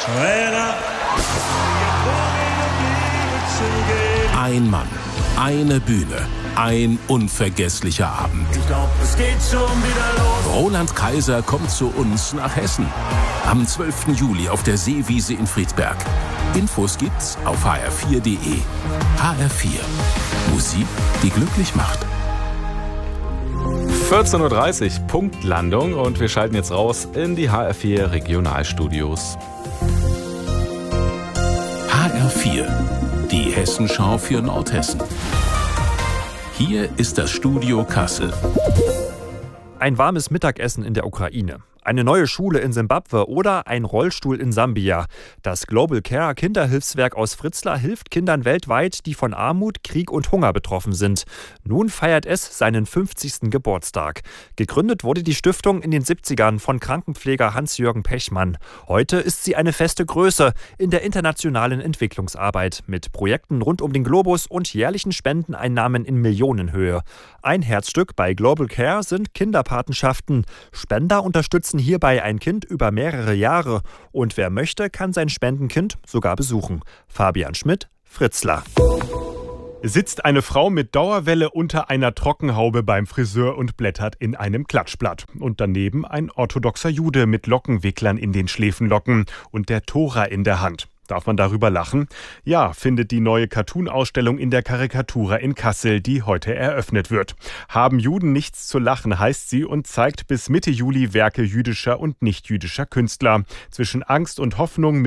Ein Mann, eine Bühne, ein unvergesslicher Abend. Ich glaub, es geht schon wieder los. Roland Kaiser kommt zu uns nach Hessen. Am 12. Juli auf der Seewiese in Friedberg. Infos gibt's auf hr4.de. HR4. Musik, die glücklich macht. 14.30 Uhr, Punktlandung, und wir schalten jetzt raus in die HR4 Regionalstudios. HR4, die Hessenschau für Nordhessen. Hier ist das Studio Kassel. Ein warmes Mittagessen in der Ukraine, eine neue Schule in Simbabwe oder ein Rollstuhl in Sambia. Das Global Care Kinderhilfswerk aus Fritzlar hilft Kindern weltweit, die von Armut, Krieg und Hunger betroffen sind. Nun feiert es seinen 50. Geburtstag. Gegründet wurde die Stiftung in den 70ern von Krankenpfleger Hans-Jürgen Pechmann. Heute ist sie eine feste Größe in der internationalen Entwicklungsarbeit mit Projekten rund um den Globus und jährlichen Spendeneinnahmen in Millionenhöhe. Ein Herzstück bei Global Care sind Kinderpatenschaften. Spender unterstützen hierbei ein Kind über mehrere Jahre. Und wer möchte, kann sein Spendenkind sogar besuchen. Fabian Schmidt, Fritzlar. Sitzt eine Frau mit Dauerwelle unter einer Trockenhaube beim Friseur und blättert in einem Klatschblatt. Und daneben ein orthodoxer Jude mit Lockenwicklern in den Schläfenlocken und der Tora in der Hand. Darf man darüber lachen? Ja, findet die neue Cartoon-Ausstellung in der Karikatura in Kassel, die heute eröffnet wird. Haben Juden nichts zu lachen, heißt sie, und zeigt bis Mitte Juli Werke jüdischer und nicht-jüdischer Künstler. Zwischen Angst und Hoffnung